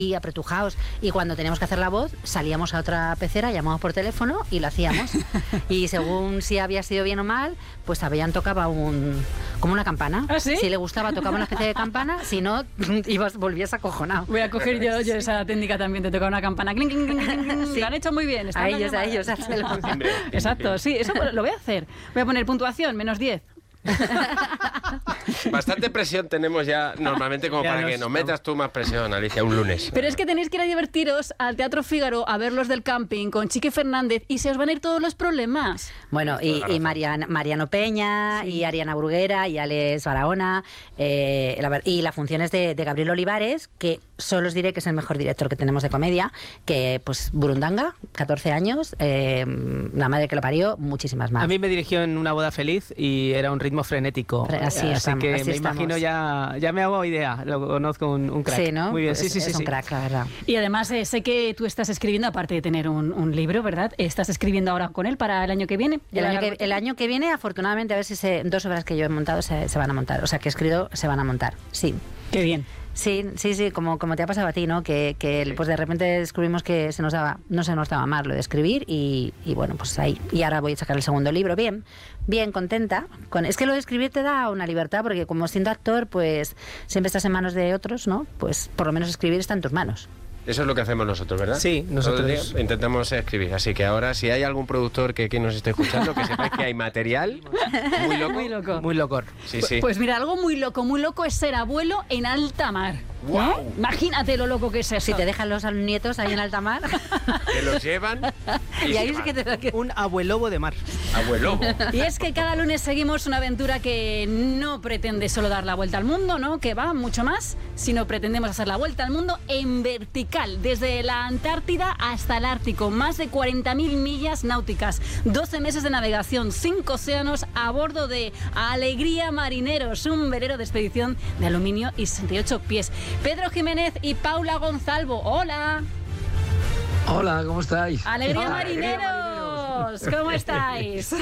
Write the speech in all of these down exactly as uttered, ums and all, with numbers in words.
y apretujados, y cuando teníamos que hacer la voz salíamos a otra pecera, llamábamos por teléfono y lo hacíamos, y según si había sido bien o mal, pues Avellán tocaba un como una campana. ¿Ah, sí? Si le gustaba tocaba una especie de campana, si no ibas, volvías acojonado. Voy a coger yo, yo esa técnica también de tocar una campana. Cling, cling, cling, cling, cling. Sí. Lo han hecho muy bien. A ellos, a ellos, hazlo. Exacto, sí, eso lo voy a hacer. Voy a poner puntuación, menos diez. Bastante presión tenemos ya normalmente como Ya para nos- que nos metas tú más presión, Alicia, un lunes. Pero es que tenéis que ir a divertiros al Teatro Fígaro a ver los del camping con Chiqui Fernández y se os van a ir todos los problemas. Bueno, y, y Marian, Mariano Peña, y Ariana Bruguera, y Alex Barahona, eh, la ver- y las funciones de, de Gabriel Olivares, que solo os diré que es el mejor director que tenemos de comedia, que pues Burundanga, catorce años, eh, La madre que lo parió, muchísimas más. A mí me dirigió en Una boda feliz y era un ritmo frenético. Fre- así así estamos, que así me estamos. imagino ya, ya me hago idea. Lo conozco, un, un crack. Sí, ¿no? Muy bien, Pues sí, sí, es sí. un sí. crack, la verdad. Y además eh, sé que tú estás escribiendo, aparte de tener un, un libro, ¿verdad? ¿Estás escribiendo ahora con él para el año que viene? El año que, el año que viene, afortunadamente, a ver si se, dos obras que yo he montado se, se van a montar. O sea, que he escrito, se van a montar. Sí. Qué bien. Sí, sí, sí, como, como te ha pasado a ti, ¿no? Que, que pues de repente descubrimos que se nos daba, no se nos daba más lo de escribir y, y bueno, pues ahí. Y ahora voy a sacar el segundo libro, bien, bien contenta. Con, es que lo de escribir te da una libertad, porque como siendo actor, pues siempre estás en manos de otros, ¿no? Pues por lo menos escribir está en tus manos. Eso es lo que hacemos nosotros, ¿verdad? Sí, nosotros- Todo el día intentamos escribir. Así que ahora, si hay algún productor que, que nos esté escuchando, que sepáis que hay material muy loco. Muy loco. Muy loco. Sí, sí. Pues mira, algo muy loco, muy loco es ser abuelo en alta mar. ¿no? ¡Guau! Imagínate lo loco que es eso. Si te dejan los nietos ahí en alta mar, Que los llevan y, y ahí se sí van. que te da que... Un abuelobo de mar. Abuelo. Y es que cada lunes seguimos una aventura que no pretende solo dar la vuelta al mundo, ¿no? Que va mucho más, sino pretendemos hacer la vuelta al mundo en vertical, desde la Antártida hasta el Ártico, más de cuarenta mil millas náuticas, doce meses de navegación, cinco océanos a bordo de Alegría Marineros, un velero de expedición de aluminio y sesenta y ocho pies. Pedro Jiménez y Paula Gonzalvo, ¡hola! Hola, ¿cómo estáis? ¡Alegría Ah, Marineros! ¿Cómo estáis?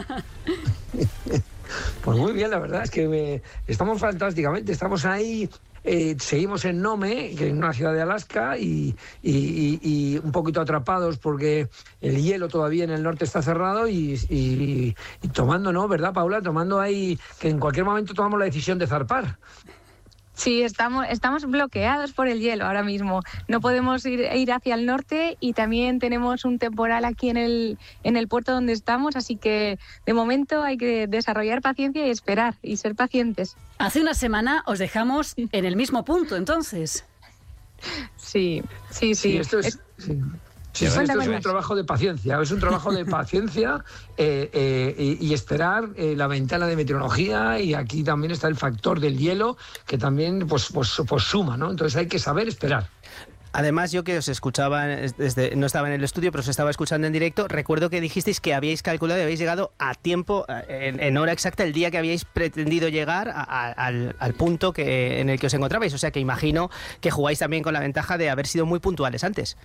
Pues muy bien, la verdad es que me- estamos fantásticamente. Estamos ahí, eh, seguimos en Nome, que es una ciudad de Alaska, y, y- y- y un poquito atrapados porque el hielo todavía en el norte está cerrado y, y- y tomando, ¿no? ¿Verdad, Paula? Tomando ahí, que en cualquier momento tomamos la decisión de zarpar. Sí, estamos, estamos bloqueados por el hielo ahora mismo. No podemos ir, ir hacia el norte y también tenemos un temporal aquí en el, en el puerto donde estamos, así que de momento hay que desarrollar paciencia y esperar y ser pacientes. Hace una semana os dejamos en el mismo punto, entonces. Sí, sí, sí. esto es... Es- sí. Sí, sí, Cuéntame esto es un más. trabajo de paciencia, es un trabajo de paciencia eh, eh, y, y esperar eh, la ventana de meteorología, y aquí también está el factor del hielo que también pues, pues, pues suma, ¿no? Entonces hay que saber esperar. Además, yo que os escuchaba, desde, no estaba en el estudio, pero os estaba escuchando en directo, recuerdo que dijisteis que habíais calculado y habéis llegado a tiempo, en, en hora exacta, el día que habíais pretendido llegar a- a- al, al punto que, en el que os encontrabais. O sea que imagino que jugáis también con la ventaja de haber sido muy puntuales antes.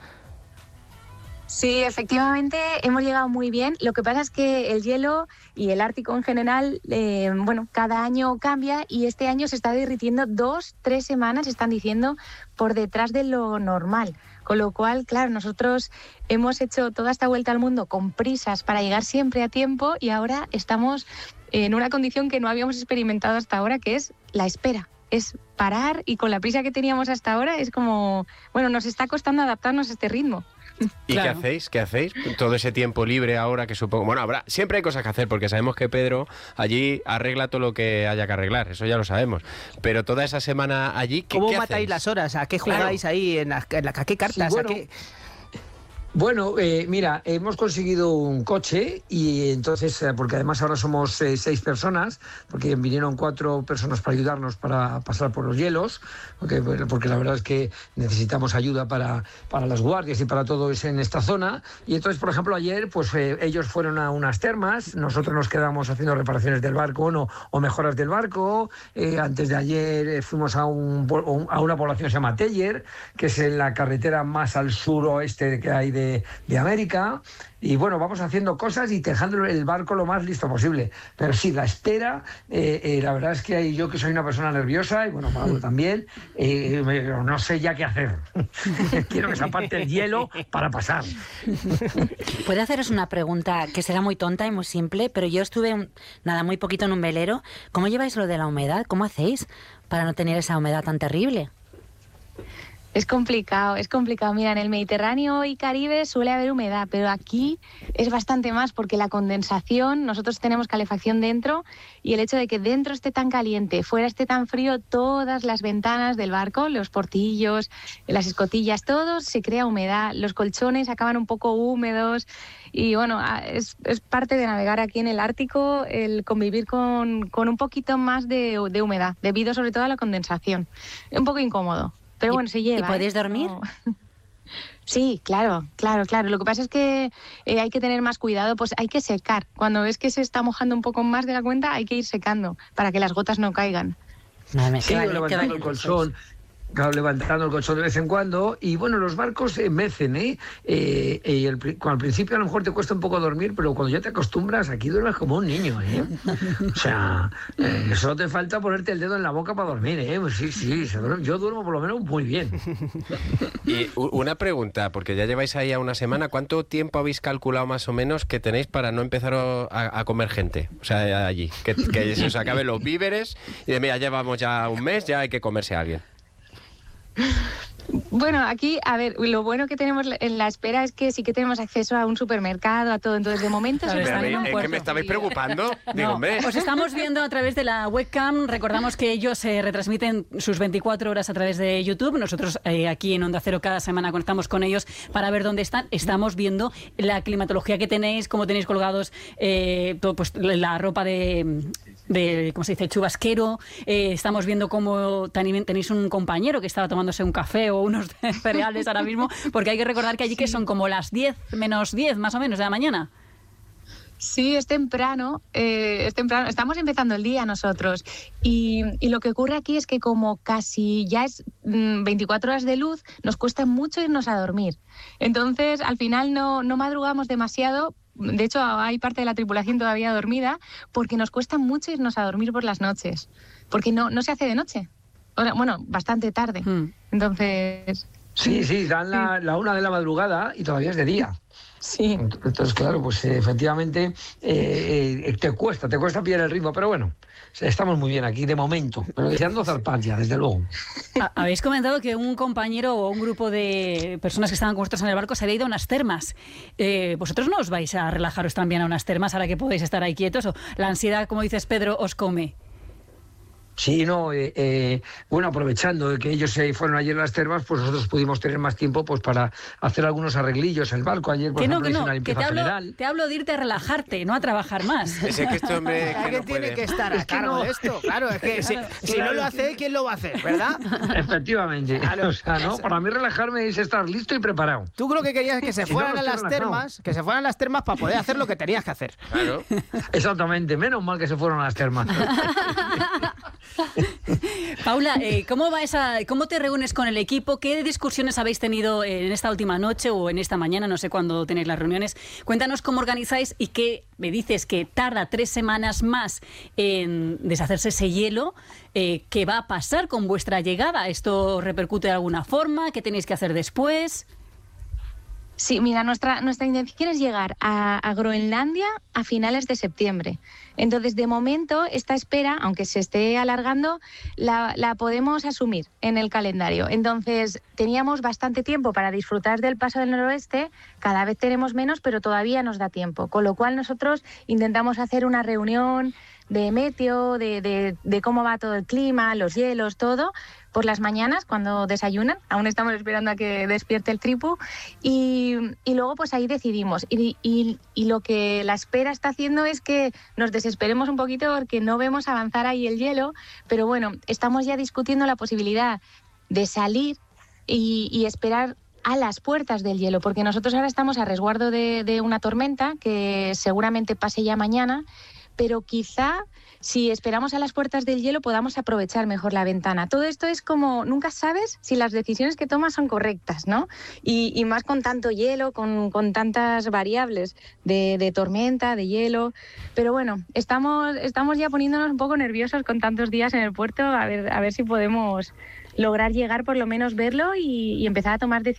Sí, efectivamente hemos llegado muy bien. Lo que pasa es que el hielo y el Ártico en general, eh, bueno, cada año cambia y este año se está derritiendo dos, tres semanas, están diciendo, por detrás de lo normal. Con lo cual, claro, nosotros hemos hecho toda esta vuelta al mundo con prisas para llegar siempre a tiempo y ahora estamos en una condición que no habíamos experimentado hasta ahora, que es la espera. Es parar y con la prisa que teníamos hasta ahora es como, bueno, nos está costando adaptarnos a este ritmo. ¿Y Claro. qué hacéis? ¿Qué hacéis? Todo ese tiempo libre ahora que supongo... Bueno, habrá siempre hay cosas que hacer porque sabemos que Pedro allí arregla todo lo que haya que arreglar, eso ya lo sabemos. Pero toda esa semana allí, ¿qué, ¿Cómo qué matáis hacéis? las horas? ¿A qué jugáis ahí? En la, en la- ¿A qué cartas? Sí, bueno. ¿A qué? Bueno, eh, mira, hemos conseguido un coche y entonces, eh, porque además ahora somos eh, seis personas, porque vinieron cuatro personas para ayudarnos para pasar por los hielos, porque, bueno, porque la verdad es que necesitamos ayuda para, para las guardias y para todo eso en esta zona. Y entonces, por ejemplo, ayer pues eh, ellos fueron a unas termas, nosotros nos quedamos haciendo reparaciones del barco no, o mejoras del barco. Eh, antes de ayer eh, fuimos a, un, a una población que se llama Teller, que es en la carretera más al suroeste que hay de de, de América. Y bueno, vamos haciendo cosas y dejando el barco lo más listo posible. Pero sí, la espera, eh, eh, la verdad es que yo que soy una persona nerviosa, y bueno, Pablo también, eh, no sé ya qué hacer. Quiero que se aparte el hielo para pasar. Puedo haceros una pregunta que será muy tonta y muy simple, pero yo estuve, un, nada, muy poquito en un velero. ¿Cómo lleváis lo de la humedad? ¿Cómo hacéis para no tener esa humedad tan terrible? Es complicado, es complicado. Mira, en el Mediterráneo y Caribe suele haber humedad, pero aquí es bastante más porque la condensación, nosotros tenemos calefacción dentro y el hecho de que dentro esté tan caliente, fuera esté tan frío, todas las ventanas del barco, los portillos, las escotillas, todo se crea humedad, los colchones acaban un poco húmedos y bueno, es, es parte de navegar aquí en el Ártico el convivir con, con un poquito más de, de humedad, debido sobre todo a la condensación. Un poco incómodo. Pero bueno, se lleva. ¿Y podéis ¿eh? dormir? No. Sí, claro, claro, claro. Lo que pasa es que eh, hay que tener más cuidado, pues hay que secar. Cuando ves que se está mojando un poco más de la cuenta, hay que ir secando para que las gotas no caigan. No, me, Sí, vale, levantando el colchón. Claro, levantando el colchón de vez en cuando. Y bueno, los barcos eh, mecen, ¿eh? eh, eh el, cuando al principio a lo mejor te cuesta un poco dormir, pero cuando ya te acostumbras, aquí duermes como un niño, ¿eh? O sea, eh, solo te falta ponerte el dedo en la boca para dormir, ¿eh? Pues sí, sí, yo duermo por lo menos muy bien. Y una pregunta, porque ya lleváis ahí a una semana, ¿cuánto tiempo habéis calculado más o menos que tenéis para no empezar a, a comer gente? O sea, allí, que, que se os acaben los víveres y de mira, llevamos ya un mes, ya hay que comerse a alguien. Bueno, aquí, a ver, lo bueno que tenemos en la espera es que sí que tenemos acceso a un supermercado, a todo. Entonces, de momento... Claro, se están en un ¿Es puerto. que me estabais preocupando? Digo, No, hombre. os estamos viendo a través de la webcam. Recordamos que ellos se eh, retransmiten sus veinticuatro horas a través de YouTube. Nosotros eh, aquí en Onda Cero cada semana conectamos con ellos para ver dónde están. Estamos viendo la climatología que tenéis, cómo tenéis colgados eh, todo, pues, la ropa de... de, ¿cómo se dice?, el chubasquero. Eh, estamos viendo cómo tenéis un compañero que estaba tomándose un café o unos cereales ahora mismo, porque hay que recordar que allí que son como las diez menos diez más o menos de la mañana. Sí, es temprano, eh, es temprano. Estamos empezando el día nosotros y, y lo que ocurre aquí es que como casi ya es mmm, veinticuatro horas de luz, nos cuesta mucho irnos a dormir. Entonces, al final no, no madrugamos demasiado. De hecho, hay parte de la tripulación todavía dormida porque nos cuesta mucho irnos a dormir por las noches, porque no, no se hace de noche. Bueno, bastante tarde. Mm. Entonces... Sí, sí, dan la, la una de la madrugada y todavía es de día. Sí. Entonces, claro, pues eh, efectivamente eh, eh, te cuesta, te cuesta pillar el ritmo, pero bueno, estamos muy bien aquí de momento, pero deseando zarpar ya, desde luego. Habéis comentado que un compañero o un grupo de personas que estaban con vosotros en el barco se había ido a unas termas. Eh, ¿Vosotros no os vais a relajaros también a unas termas ahora que podéis estar ahí quietos? ¿O la ansiedad, como dices, Pedro, os come? Sí, no, eh, eh, bueno, aprovechando que ellos se fueron ayer a las termas, pues nosotros pudimos tener más tiempo pues para hacer algunos arreglillos en el barco. Ayer, por que ejemplo, no, que hice no, una limpieza que te hablo, general. te hablo de irte a relajarte, no a trabajar más. Es que este hombre que Alguien no tiene puede. que estar a Es que cargo no. de esto. Claro, es que si, si no lo hace, ¿quién lo va a hacer? ¿Verdad? Efectivamente. Claro. O sea, ¿no? Para mí relajarme es estar listo y preparado. Tú creo que querías que se Si no, fueran no a estoy las relajado. termas, que se fueran a las termas para poder hacer lo que tenías que hacer. Claro. Exactamente, menos mal que se fueron a las termas. Paula, eh, ¿cómo va esa, cómo te reúnes con el equipo? ¿Qué discusiones habéis tenido en esta última noche o en esta mañana? No sé cuándo tenéis las reuniones. Cuéntanos cómo organizáis y qué me dices que tarda tres semanas más en deshacerse ese hielo. Eh, ¿Qué va a pasar con vuestra llegada? ¿Esto repercute de alguna forma? ¿Qué tenéis que hacer después? Sí, mira, nuestra, nuestra intención es llegar a, a Groenlandia a finales de septiembre. Entonces, de momento, esta espera, aunque se esté alargando, la, la podemos asumir en el calendario. Entonces, teníamos bastante tiempo para disfrutar del paso del noroeste, cada vez tenemos menos, pero todavía nos da tiempo. Con lo cual, nosotros intentamos hacer una reunión de meteo, de, de, de cómo va todo el clima, los hielos, todo, por las mañanas cuando desayunan. Aún estamos esperando a que despierte el tripu y, y luego pues ahí decidimos. Y, y, y lo que la espera está haciendo es que nos desesperemos un poquito porque no vemos avanzar ahí el hielo, pero bueno, estamos ya discutiendo la posibilidad de salir y, y esperar a las puertas del hielo, porque nosotros ahora estamos a resguardo de, de una tormenta que seguramente pase ya mañana. pero quizá si esperamos a las puertas del hielo podamos aprovechar mejor la ventana. Todo esto es como, nunca sabes si las decisiones que tomas son correctas, ¿no? Y, y más con tanto hielo, con, con tantas variables de, de tormenta, de hielo. Pero bueno, estamos, estamos ya poniéndonos un poco nerviosos con tantos días en el puerto, a ver, a ver si podemos lograr llegar, por lo menos verlo y, y empezar a tomar decisiones